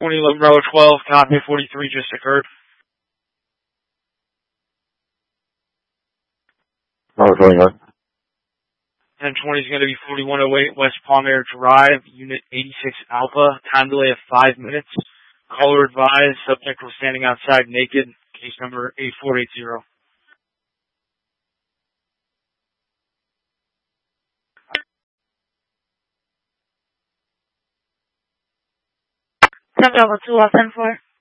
2011 row 12, copy 43 just occurred. Going on. 1020 is going to be 4108 West Palm Air Drive, Unit 86 Alpha. Time delay of 5 minutes. Caller advised, subject was standing outside naked. Case number 8480. Level 2 10-4.